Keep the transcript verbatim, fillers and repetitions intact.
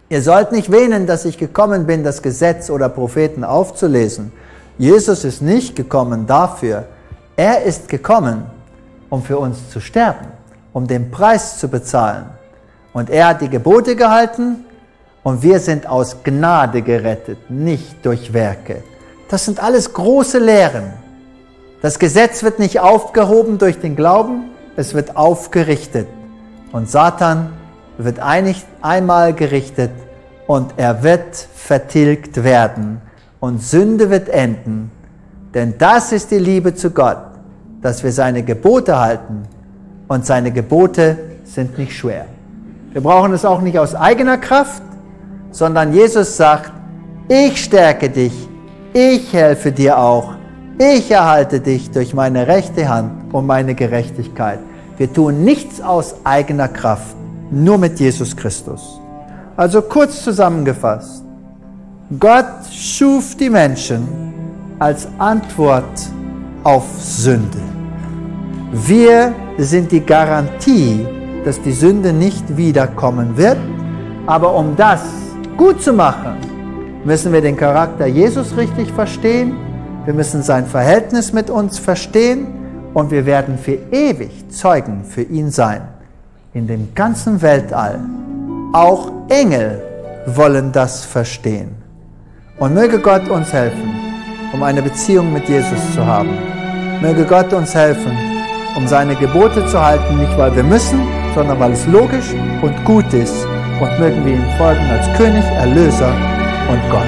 Ihr sollt nicht wähnen, dass ich gekommen bin, das Gesetz oder Propheten aufzulesen. Jesus ist nicht gekommen dafür. Er ist gekommen, um für uns zu sterben, um den Preis zu bezahlen. Und er hat die Gebote gehalten und wir sind aus Gnade gerettet, nicht durch Werke. Das sind alles große Lehren. Das Gesetz wird nicht aufgehoben durch den Glauben, es wird aufgerichtet. Und Satan wird einig, einmal gerichtet und er wird vertilgt werden und Sünde wird enden. Denn das ist die Liebe zu Gott, dass wir seine Gebote halten und seine Gebote sind nicht schwer. Wir brauchen es auch nicht aus eigener Kraft, sondern Jesus sagt, ich stärke dich, ich helfe dir auch, ich erhalte dich durch meine rechte Hand und meine Gerechtigkeit. Wir tun nichts aus eigener Kraft, nur mit Jesus Christus. Also kurz zusammengefasst, Gott schuf die Menschen als Antwort auf Sünde. Wir sind die Garantie, dass die Sünde nicht wiederkommen wird, aber um das gut zu machen, müssen wir den Charakter Jesus richtig verstehen, wir müssen sein Verhältnis mit uns verstehen und wir werden für ewig Zeugen für ihn sein. In dem ganzen Weltall. Auch Engel wollen das verstehen. Und möge Gott uns helfen, um eine Beziehung mit Jesus zu haben. Möge Gott uns helfen, um seine Gebote zu halten, nicht weil wir müssen, sondern weil es logisch und gut ist. Und mögen wir ihm folgen als König, Erlöser und Gott.